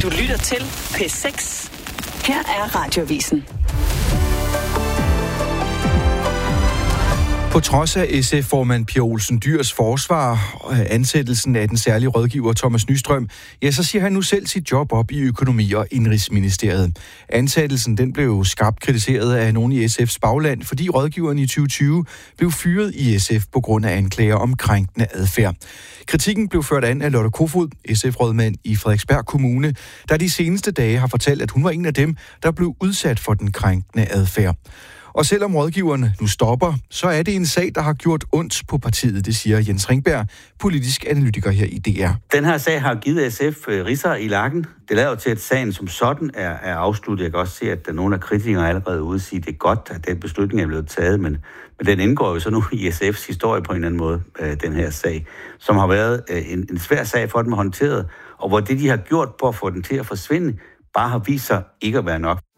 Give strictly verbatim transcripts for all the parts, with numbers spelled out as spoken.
Du lytter til P seks. Her er Radioavisen. På trods af S F-formand Pia Olsen Dyhrs forsvar og ansættelsen af den særlige rådgiver Thomas Nystrøm, ja, så siger han nu selv sit job op i Økonomi- og Indenrigsministeriet. Ansættelsen den blev skarpt kritiseret af nogen i S F's bagland, fordi rådgiveren i tyve tyve blev fyret i S F på grund af anklager om krænkende adfærd. Kritikken blev ført an af Lotte Kofod, S F-rådmand i Frederiksberg Kommune, der de seneste dage har fortalt, at hun var en af dem, der blev udsat for den krænkende adfærd. Og selvom rådgiverne nu stopper, så er det en sag, der har gjort ondt på partiet, det siger Jens Ringberg, politisk analytiker her i D R. Den her sag har givet S F ridser i lakken. Det lader jo til, at sagen som sådan er, er afsluttet. Jeg kan også se, at der er nogle af kritikere allerede ude og sige, at det er godt, at den beslutning er blevet taget, men, men den indgår jo så nu i S F's historie på en eller anden måde, den her sag, som har været en, en svær sag for dem at håndtere, og hvor det, de har gjort på at få den til at forsvinde, bare har vist sig ikke at være nok.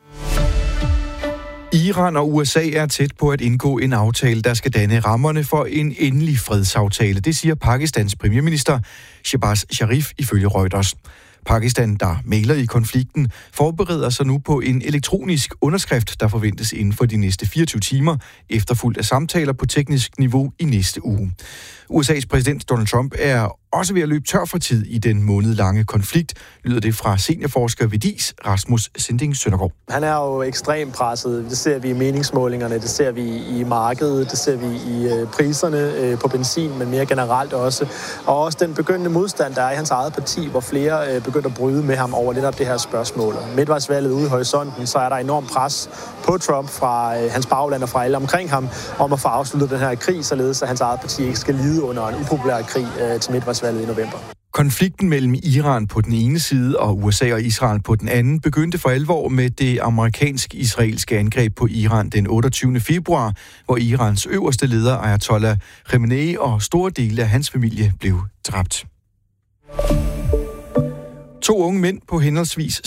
Iran og U S A er tæt på at indgå en aftale, der skal danne rammerne for en endelig fredsaftale. Det siger Pakistans premierminister Shehbaz Sharif ifølge Reuters. Pakistan, der mægler i konflikten, forbereder sig nu på en elektronisk underskrift, der forventes inden for de næste fireogtyve timer, efterfulgt af samtaler på teknisk niveau i næste uge. U S A's præsident Donald Trump er også ved at løbe tør for tid i den månedlange konflikt, lyder det fra seniorforsker ved D I S, Rasmus Sinding Søndergaard. Han er jo ekstremt presset. Det ser vi i meningsmålingerne, det ser vi i markedet, det ser vi i priserne på benzin, men mere generelt også. Og også den begyndende modstand, der er i hans eget parti, hvor flere begynder at bryde med ham over lidt af det her spørgsmål. Midtvejsvalget ude i horisonten, så er der enormt pres på Trump fra hans bagland og fra alle omkring ham, om at få afsluttet den her krig, således at hans eget parti ikke skal lide under en upopulær krig til midtvejsvalget i november. Konflikten mellem Iran på den ene side og U S A og Israel på den anden begyndte for alvor med det amerikansk-israelske angreb på Iran den otteogtyvende februar, hvor Irans øverste leder Ayatollah Khamenei og store dele af hans familie blev dræbt. To unge mænd på henholdsvis